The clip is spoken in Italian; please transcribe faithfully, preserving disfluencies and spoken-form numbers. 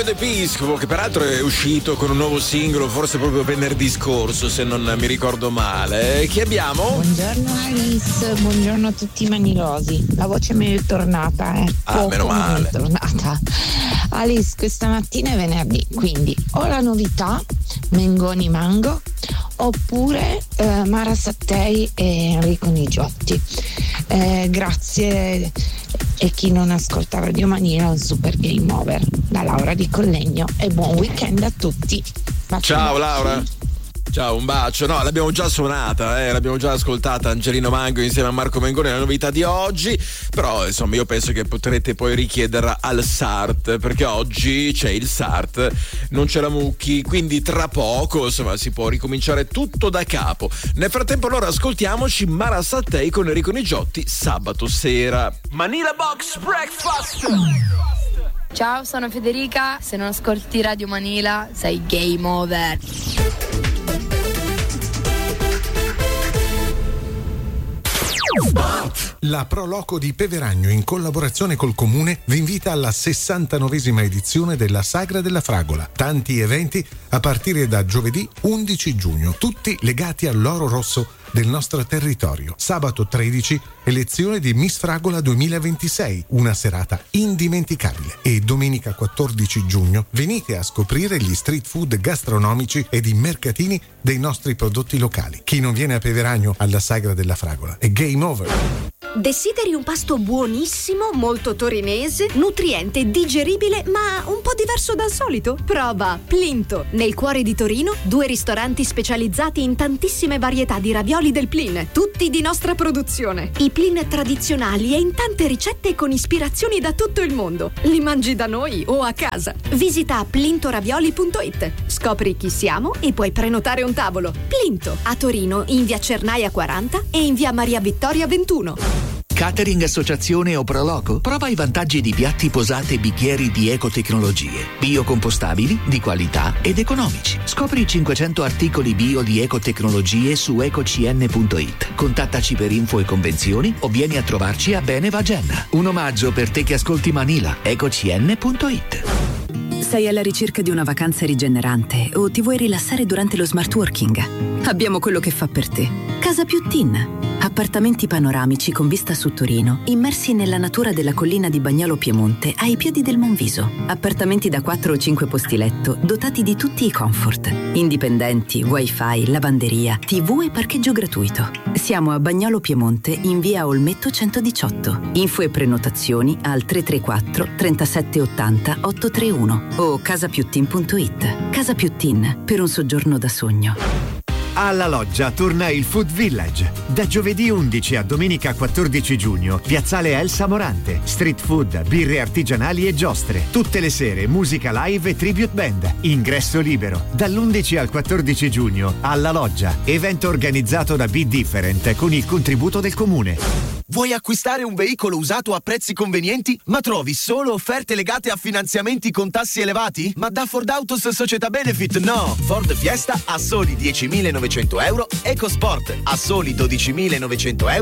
Fabio De Piscopo, che peraltro è uscito con un nuovo singolo, forse proprio venerdì scorso, se non mi ricordo male. Chi abbiamo? Buongiorno Alice, buongiorno a tutti i manilosi. La voce mi è tornata, eh. Ah, Poco meno male. mi è tornata. Alice, questa mattina è venerdì, quindi o la novità, Mengoni Mango, oppure eh, Mara Sattei e Enrico Nigiotti. Eh, grazie. E chi non ascolta Radio Manila è un super game over. Da Laura di Collegno, e buon weekend a tutti. Baci. Ciao Laura. Ciao, un bacio. No, l'abbiamo già suonata, eh, l'abbiamo già ascoltata Angelino Mango insieme a Marco Mengoni, la novità di oggi. Però insomma io penso che potrete poi richiederla al S A R T, perché oggi c'è il S A R T, non c'è la Mucchi, quindi tra poco insomma si può ricominciare tutto da capo. Nel frattempo allora ascoltiamoci Mara Sattei con Enrico Nigiotti, Sabato Sera. Manila Box Breakfast. Ciao, sono Federica. Se non ascolti Radio Manila sei game over. La Pro Loco di Peveragno, in collaborazione col Comune, vi invita alla sessantanovesima edizione della Sagra della Fragola. Tanti eventi a partire da giovedì undici giugno, tutti legati all'oro rosso del nostro territorio. Sabato tredici, elezione di Miss Fragola duemilaventisei, una serata indimenticabile. E domenica quattordici giugno venite a scoprire gli street food gastronomici ed i mercatini dei nostri prodotti locali. Chi non viene a Peveragno alla Sagra della Fragola è game over. Desideri un pasto buonissimo, molto torinese, nutriente e digeribile, ma un po' diverso dal solito? Prova Plinto. Nel cuore di Torino, due ristoranti specializzati in tantissime varietà di ravioli del Plin, tutti di nostra produzione. I Plin tradizionali e in tante ricette con ispirazioni da tutto il mondo. Li mangi da noi o a casa. Visita plintoravioli punto it. Scopri chi siamo e puoi prenotare un tavolo. Plinto, a Torino in via Cernaia quaranta e in via Maria Vittoria ventuno. Catering, associazione o Proloco? Prova i vantaggi di piatti, posate e bicchieri di ecotecnologie, biocompostabili, di qualità ed economici. Scopri i cinquecento articoli bio di ecotecnologie su ecocn punto it. Contattaci per info e convenzioni o vieni a trovarci a Bene Vagenna. Un omaggio per te che ascolti Manila. ecocn punto it. Sei alla ricerca di una vacanza rigenerante o ti vuoi rilassare durante lo smart working? Abbiamo quello che fa per te. Casa Più Tin. Appartamenti panoramici con vista su Torino, immersi nella natura della collina di Bagnolo Piemonte, ai piedi del Monviso. Appartamenti da quattro o cinque posti letto, dotati di tutti i comfort. Indipendenti, wifi, lavanderia, tv e parcheggio gratuito. Siamo a Bagnolo Piemonte, in via Olmetto centodiciotto. Info e prenotazioni al tre tre quattro trentasette ottanta ottocentotrentuno o casapiuttin punto it. Casa Più Tin, per un soggiorno da sogno. Alla Loggia torna il Food Village. Da giovedì undici a domenica quattordici giugno, piazzale Elsa Morante. Street food, birre artigianali e giostre. Tutte le sere musica live e tribute band. Ingresso libero. Dall'undici al quattordici giugno, alla Loggia. Evento organizzato da Be Different con il contributo del Comune. Vuoi acquistare un veicolo usato a prezzi convenienti, ma trovi solo offerte legate a finanziamenti con tassi elevati? Ma da Ford Autos Società Benefit no! Ford Fiesta a soli diecimilanovecento euro, EcoSport a soli dodicimilanovecento euro